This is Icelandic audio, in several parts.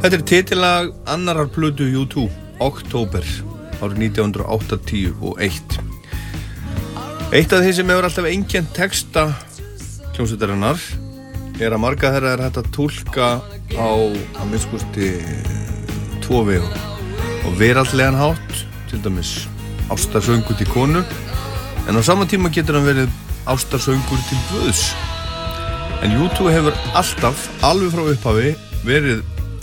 Þetta titilag annarar plötu U2, Október, árið 1981. Eitt af því sem hefur alltaf einkennt texta hljómsveitarinnar að marga þeirra hægt að túlka á að minnskosti tvo vegu. Og veraldlegan hátt, til dæmis ástarsöngur til konu, en á sama tíma getur hann verið ástarsöngur til Guðs. En U2 hefur alltaf, alveg frá upphafi, verið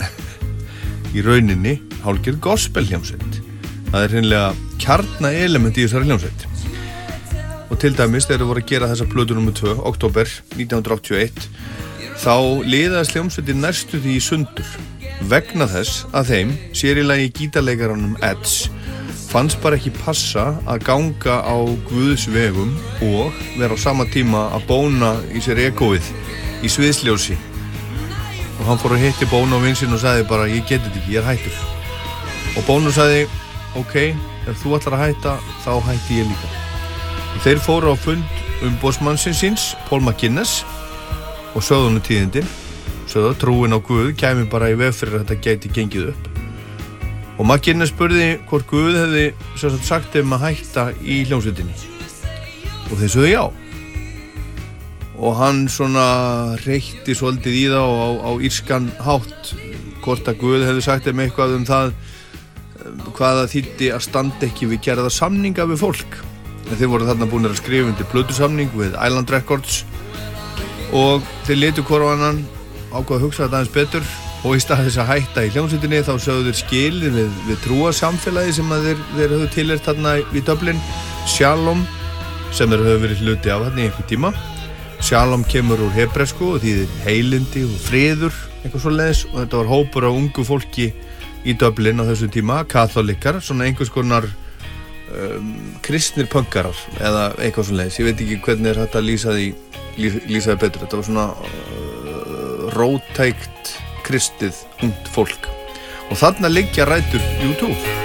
í rauninni hálfgerð gospelhljómsveit. Það hreinlega kjarna element í þessari hljómsveit. Og til dæmis þegar þeir voru að gera þessa plötu nr. 2, Október 1981, þá liðaðist hljómsveitin næstu því í sundur vegna þess að þeim, sér í lagi gítarleikaranum Edge, fannst bara ekki passa að ganga á Guðs vegum og vera á sama tíma að bóna í sér egóið í sviðsljósi. Og hann fór að hitti Bono á vinsinn og sagði bara, ég geti þetta ekki, ég hættur. Og Bono sagði, ok, ef þú ætlar að hætta, þá hætti ég líka. Og þeir fóru á fund umboðsmannsins síns, Paul McGuinness, og sögðu honum tíðindin, sögðu að trúin á Guð kæmi bara í veg fyrir að þetta gæti gengið upp. Og McGuinness spurði hvort Guð hefði sagt þeim að hætta í hljómsveitinni. Og þeir sögðu já. Og hann svona reytti svolítið í það á írskan hátt hvort að Guð hefði sagt þeim eitthvað það hvað það þýddi að standa ekki við gerða samninga við fólk. En þeir voru þarna búin að skrifa undir plötusamning við Island Records og þeir litu hvor á annan, ákvað að hugsa þetta aðeins betur og í stað þess að hætta í hljómsveitinni þá sögðu þeir skilið við trúarsamfélagi sem að þeir höfðu tilheyrt þarna í Dublin, Shalom, sem þeir höfðu verið hluti af þarna í einhvern tíma. Shalom kemur úr hebresku og þýðir heilindi og friður, eitthvað svoleiðis, og þetta var hópur af ungu fólki í Dublin á þessum tíma, katholikar, svona einhvers konar kristnir punkarar eða eitthvað svoleiðis. Ég veit ekki hvernig hægt að lýsa því betur. Þetta var svona róttækt kristið ungt fólk. Og þarna liggja rætur U2.